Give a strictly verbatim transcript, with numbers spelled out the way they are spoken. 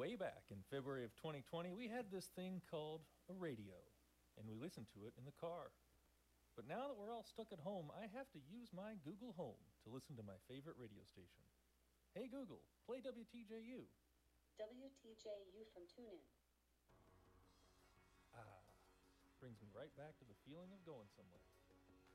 Way back in February of twenty twenty, we had this thing called a radio, and we listened to it in the car. But now that we're all stuck at home, I have to use my Google Home to listen to my favorite radio station. Hey Google, play W T J U. W T J U from TuneIn. Ah, brings me right back to the feeling of going somewhere.